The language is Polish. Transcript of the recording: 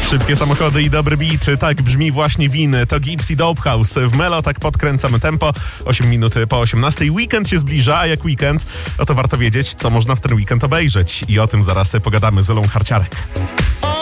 Szybkie samochody i dobry beat, tak brzmi właśnie Win. To Gibbs i Dope House. W Melo tak podkręcamy tempo. 8 minut po 18. Weekend się zbliża, a jak weekend, no to warto wiedzieć, co można w ten weekend obejrzeć. I o tym zaraz pogadamy z Olą Harciarek.